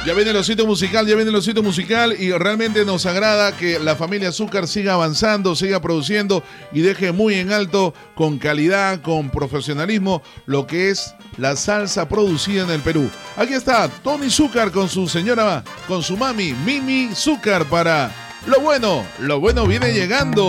Ya viene el osito musical y realmente nos agrada que la familia Azúcar siga avanzando, siga produciendo y deje muy en alto, con calidad, con profesionalismo, lo que es la salsa producida en el Perú. Aquí está Tony Zúcar con su señora, con su mami, Mimi Zúcar para Lo Bueno viene llegando.